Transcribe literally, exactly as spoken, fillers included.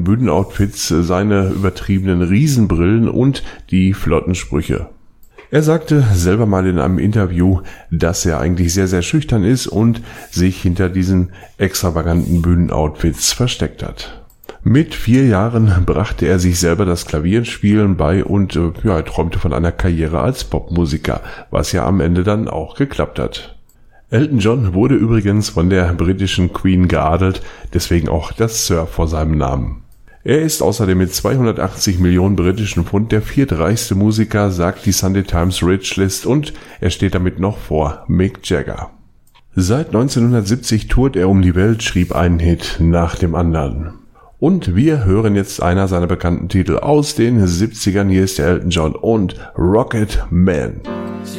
Bühnenoutfits, seine übertriebenen Riesenbrillen und die flotten Sprüche. Er sagte selber mal in einem Interview, dass er eigentlich sehr, sehr schüchtern ist und sich hinter diesen extravaganten Bühnenoutfits versteckt hat. Mit vier Jahren brachte er sich selber das Klavierspielen bei und äh, ja, er träumte von einer Karriere als Popmusiker, was ja am Ende dann auch geklappt hat. Elton John wurde übrigens von der britischen Queen geadelt, deswegen auch das Sir vor seinem Namen. Er ist außerdem mit zweihundertachtzig Millionen britischen Pfund der viertreichste Musiker, sagt die Sunday Times Rich List, und er steht damit noch vor Mick Jagger. Seit neunzehnhundertsiebzig tourt er um die Welt, schrieb einen Hit nach dem anderen. Und wir hören jetzt einer seiner bekannten Titel aus den siebzigern. Hier ist der Elton John und Rocket Man.